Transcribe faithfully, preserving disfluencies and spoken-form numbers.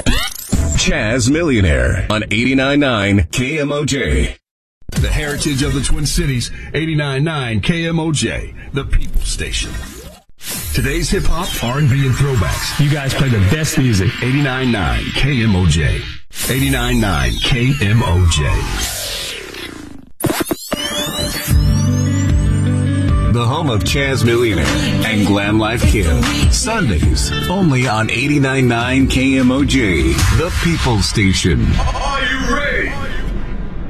Chaz Millionaire on eighty-nine point nine K M O J. The heritage of the Twin Cities, eighty-nine point nine K M O J, the People Station. Today's hip-hop, R and B, and throwbacks. You guys play the best music. eighty-nine point nine K M O J. eighty-nine point nine K M O J. The home of Chaz Millionaire and Glam Life Kim. Sundays, only on eighty-nine point nine K M O J, the People Station. Are you ready?